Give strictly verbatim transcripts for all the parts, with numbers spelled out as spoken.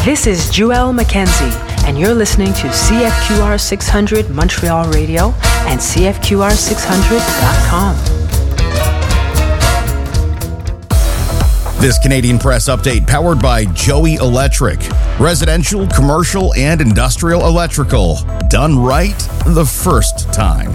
This is Joelle Mackenzie, and you're listening to C F Q R six hundred Montreal Radio and C F Q R six hundred dot com. This Canadian Press Update powered by Joey Electric. Residential, commercial, and industrial electrical. Done right the first time.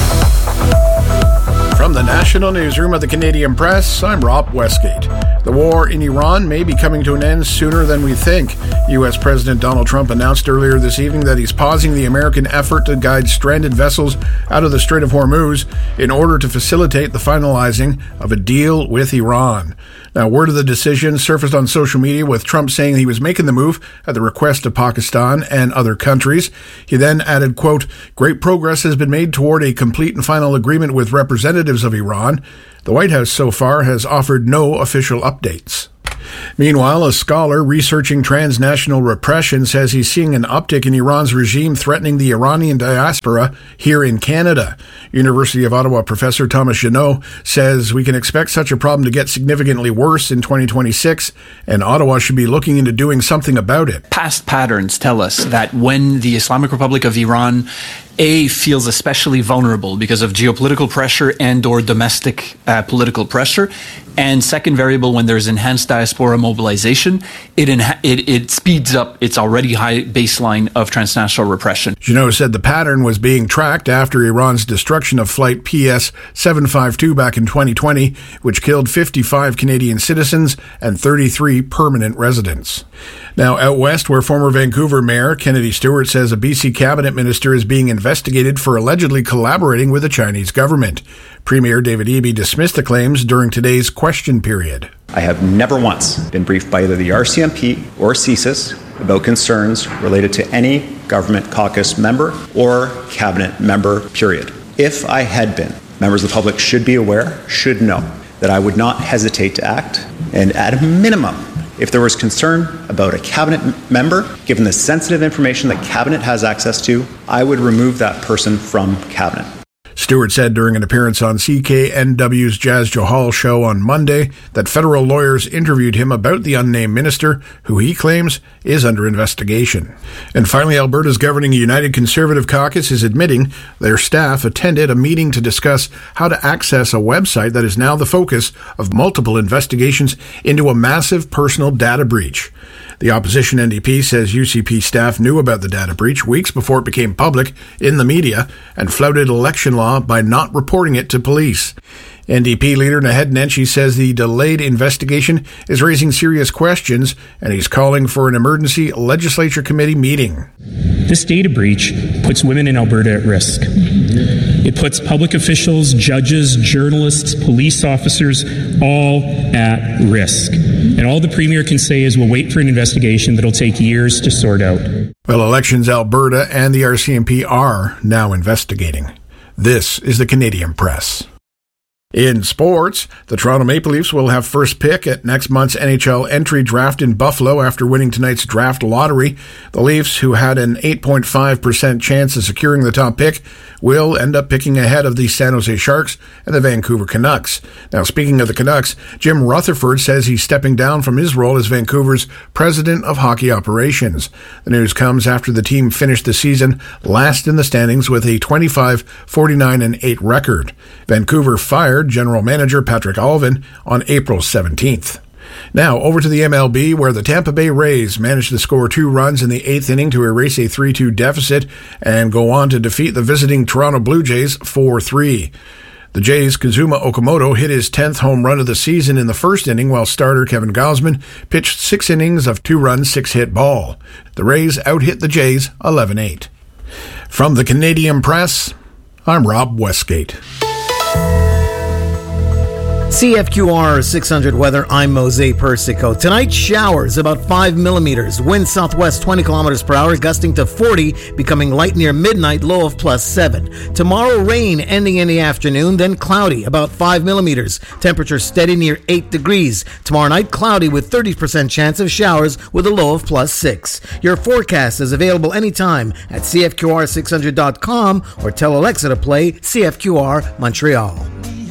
From the National Newsroom of the Canadian Press, I'm Rob Westgate. The war in Iran may be coming to an end sooner than we think. U S President Donald Trump announced earlier this evening that he's pausing the American effort to guide stranded vessels out of the Strait of Hormuz in order to facilitate the finalizing of a deal with Iran. Now, word of the decision surfaced on social media with Trump saying he was making the move at the request of Pakistan and other countries. He then added, quote, "Great progress has been made toward a complete and final agreement with representatives of Iran. The White House so far has offered no official updates." Meanwhile, a scholar researching transnational repression says he's seeing an uptick in Iran's regime threatening the Iranian diaspora here in Canada. University of Ottawa professor Thomas Jeannot says we can expect such a problem to get significantly worse in twenty twenty-six, and Ottawa should be looking into doing something about it. Past patterns tell us that when the Islamic Republic of Iran A, feels especially vulnerable because of geopolitical pressure and or domestic uh, political pressure. And second variable, when there's enhanced diaspora mobilization, it, enha- it it speeds up its already high baseline of transnational repression. Jeannot said the pattern was being tracked after Iran's destruction of Flight P S seven fifty-two back in twenty twenty, which killed fifty-five Canadian citizens and thirty-three permanent residents. Now, out west, where former Vancouver Mayor Kennedy Stewart says a B C cabinet minister is being investigated for allegedly collaborating with the Chinese government. Premier David Eby dismissed the claims during today's question period. I have never once been briefed by either the R C M P or C S I S about concerns related to any government caucus member or cabinet member, period. If I had been, members of the public should be aware, should know, that I would not hesitate to act, and at a minimum, if there was concern about a cabinet member, given the sensitive information that cabinet has access to, I would remove that person from cabinet. Stewart said during an appearance on C K N W's Jazz Johal show on Monday that federal lawyers interviewed him about the unnamed minister, who he claims is under investigation. And finally, Alberta's governing United Conservative Caucus is admitting their staff attended a meeting to discuss how to access a website that is now the focus of multiple investigations into a massive personal data breach. The opposition N D P says U C P staff knew about the data breach weeks before it became public in the media and flouted election law by not reporting it to police. N D P leader Naheed Nenshi says the delayed investigation is raising serious questions, and he's calling for an emergency legislature committee meeting. This data breach puts women in Alberta at risk. It puts public officials, judges, journalists, police officers, all at risk. And all the Premier can say is we'll wait for an investigation that'll take years to sort out. Well, Elections Alberta and the R C M P are now investigating. This is the Canadian Press. In sports, the Toronto Maple Leafs will have first pick at next month's N H L entry draft in Buffalo after winning tonight's draft lottery. The Leafs, who had an eight point five percent chance of securing the top pick, will end up picking ahead of the San Jose Sharks and the Vancouver Canucks. Now, speaking of the Canucks, Jim Rutherford says he's stepping down from his role as Vancouver's president of hockey operations. The news comes after the team finished the season last in the standings with a twenty-five forty-nine and eight record. Vancouver fired general manager Patrick Alvin on April seventeenth. Now, over to the M L B, where the Tampa Bay Rays managed to score two runs in the eighth inning to erase a three two deficit and go on to defeat the visiting Toronto Blue Jays four three. The Jays' Kazuma Okamoto hit his tenth home run of the season in the first inning, while starter Kevin Gausman pitched six innings of two-run, six-hit ball. The Rays out-hit the Jays eleven eight. From the Canadian Press, I'm Rob Westgate. C F Q R six hundred weather, I'm Mose Persico. Tonight, showers about five millimeters. Wind southwest twenty kilometers per hour, gusting to forty, becoming light near midnight, low of plus seven. Tomorrow, rain ending in the afternoon, then cloudy, about five millimeters. Temperature steady near eight degrees. Tomorrow night, cloudy with thirty percent chance of showers with a low of plus six. Your forecast is available anytime at C F Q R six hundred dot com or tell Alexa to play C F Q R Montreal.